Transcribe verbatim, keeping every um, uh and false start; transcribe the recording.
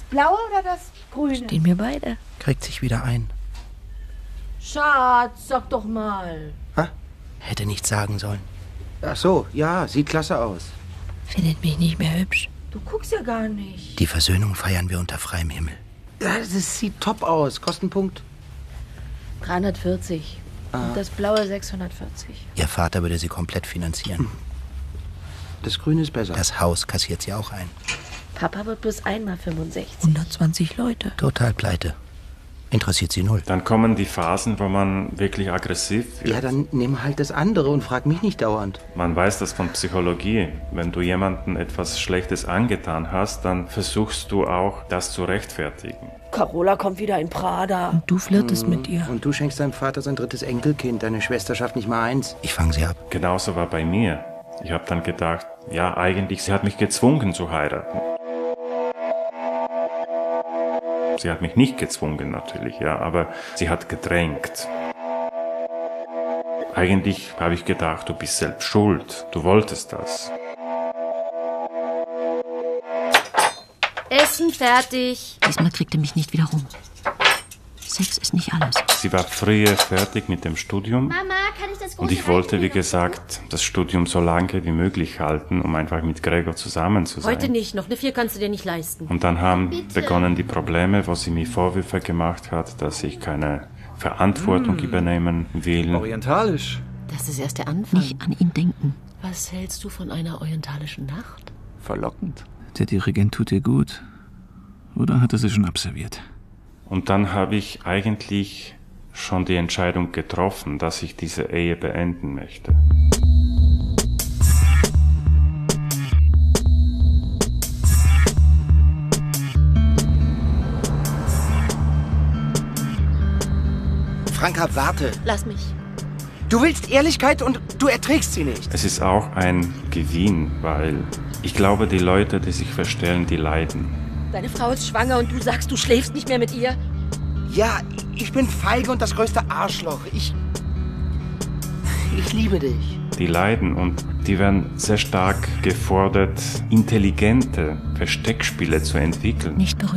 blaue oder das grüne? Stehen mir beide. Kriegt sich wieder ein. Schatz, sag doch mal. Ha? Hätte nichts sagen sollen. Ach so, ja, sieht klasse aus. Findet mich nicht mehr hübsch. Du guckst ja gar nicht. Die Versöhnung feiern wir unter freiem Himmel. Ja, das sieht top aus. Kostenpunkt? dreihundertvierzig. Ah. Und das blaue sechshundertvierzig. Ihr Vater würde sie komplett finanzieren. Das Grüne ist besser. Das Haus kassiert sie auch ein. Papa wird bloß einmal fünfundsechzig. hundertzwanzig Leute. Total pleite. Interessiert sie null. Dann kommen die Phasen, wo man wirklich aggressiv wird. Ja, dann nimm halt das andere und frag mich nicht dauernd. Man weiß das von Psychologie. Wenn du jemandem etwas Schlechtes angetan hast, dann versuchst du auch, das zu rechtfertigen. Carola kommt wieder in Prada. Und du flirtest Mhm. mit ihr. Und du schenkst deinem Vater sein drittes Enkelkind. Deine Schwester schafft nicht mal eins. Ich fang sie ab. Genauso war bei mir. Ich habe dann gedacht, ja, eigentlich, sie hat mich gezwungen zu heiraten. Sie hat mich nicht gezwungen natürlich, ja, aber sie hat gedrängt. Eigentlich habe ich gedacht, du bist selbst schuld, du wolltest das. Essen fertig. Diesmal kriegt er mich nicht wieder rum. Sex ist nicht alles. Sie war früher fertig mit dem Studium. Mama, kann ich das große Und ich wollte, wie Reiten- gesagt, das Studium so lange wie möglich halten, um einfach mit Gregor zusammen zu sein. Heute nicht, noch eine vier kannst du dir nicht leisten. Und dann haben Bitte. begonnen die Probleme, wo sie mir Vorwürfe gemacht hat, dass ich keine Verantwortung Hm. übernehmen will. Orientalisch. Das ist erst der Anfang. Nicht an ihn denken. Was hältst du von einer orientalischen Nacht? Verlockend. Der Dirigent tut dir gut. Oder hat er sie schon abserviert? Und dann habe ich eigentlich schon die Entscheidung getroffen, dass ich diese Ehe beenden möchte. Franka, warte. Lass mich. Du willst Ehrlichkeit und du erträgst sie nicht. Es ist auch ein Gewinn, weil ich glaube, die Leute, die sich verstellen, die leiden. Deine Frau ist schwanger und du sagst, du schläfst nicht mehr mit ihr? Ja, ich bin feige und das größte Arschloch. Ich... Ich liebe dich. Die leiden und die werden sehr stark gefordert, intelligente Versteckspiele zu entwickeln. Nicht berühren.